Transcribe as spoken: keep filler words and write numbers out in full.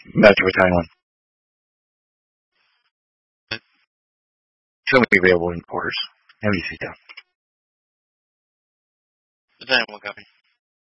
Metro Thailand. It's only available in quarters. How many feet down? Depending on what company.